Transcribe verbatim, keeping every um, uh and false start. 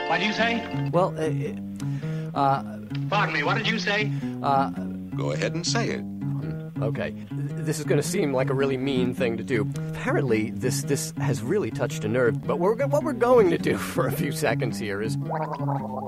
What did you say? Well, uh, uh... Pardon me, what did you say? Uh... Go ahead and say it. Okay. This is going to seem like a really mean thing to do. Apparently, this this has really touched a nerve, but we're, what we're going to do for a few seconds here is...